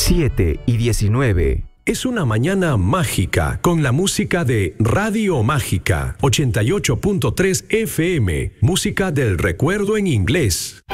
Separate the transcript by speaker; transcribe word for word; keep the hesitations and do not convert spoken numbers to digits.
Speaker 1: siete y diecinueve.
Speaker 2: Es una mañana mágica con la música de Radio Mágica ochenta y ocho punto tres F M, música del recuerdo en inglés.